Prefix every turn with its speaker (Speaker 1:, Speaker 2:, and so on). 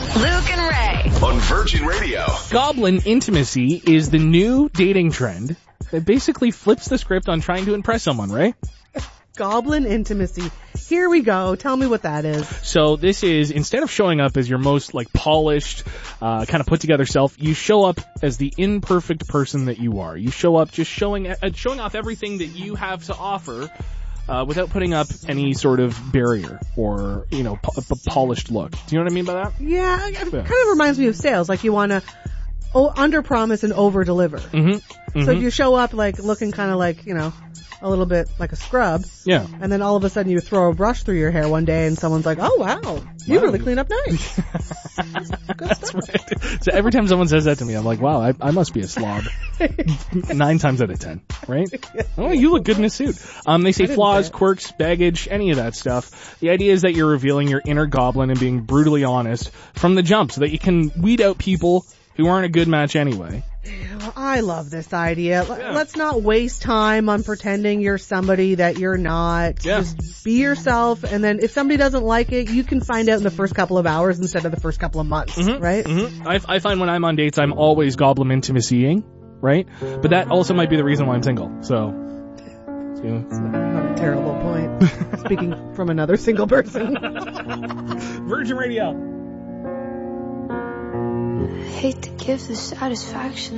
Speaker 1: Luke and Ray.
Speaker 2: On Virgin Radio.
Speaker 3: Goblin intimacy is the new dating trend that basically flips the script on trying to impress someone, right?
Speaker 4: Goblin intimacy. Here we go. Tell me what that is.
Speaker 3: So this is, instead of showing up as your most polished, kind of put together self, you show up as the imperfect person that you are. You show up just showing off everything that you have to offer, without putting up any sort of barrier or, a polished look. Do you know what I mean by that?
Speaker 4: Yeah, it kind of reminds me of sales. Like you want to under-promise and over-deliver.
Speaker 3: Mm-hmm.
Speaker 4: So if you show up looking kind of a little bit like a scrub.
Speaker 3: Yeah.
Speaker 4: And then all of a sudden you throw a brush through your hair one day and someone's like, oh wow, you really clean up nice. Good stuff.
Speaker 3: Right. So every time someone says that to me, I'm like, wow, I must be a slob. 9 times out of 10, right? Oh, you look good in a suit. They say flaws, quirks, baggage, any of that stuff. The idea is that you're revealing your inner goblin and being brutally honest from the jump so that you can weed out people who aren't a good match anyway.
Speaker 4: I love this idea. Yeah. Let's not waste time on pretending you're somebody that you're not.
Speaker 3: Yeah.
Speaker 4: Just be yourself, and then if somebody doesn't like it, you can find out in the first couple of hours instead of the first couple of months, right?
Speaker 3: Mm-hmm. I find when I'm on dates, I'm always goblin intimacying, right? But that also might be the reason why I'm single, so...
Speaker 4: It's not a terrible point. Speaking from another single person.
Speaker 3: Virgin Radio.
Speaker 5: I hate to give the satisfaction